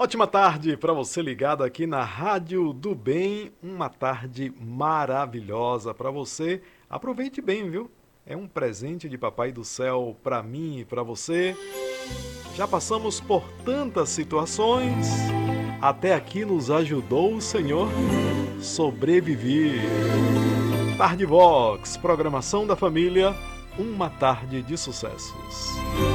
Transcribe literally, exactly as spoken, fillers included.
ótima tarde para você ligado aqui na Rádio do Bem. Uma tarde maravilhosa para você. Aproveite bem, viu? É um presente de Papai do Céu para mim e para você. Já passamos por tantas situações. Até aqui nos ajudou o Senhor sobreviver. Tarde Vox, programação da família. Uma tarde de sucessos.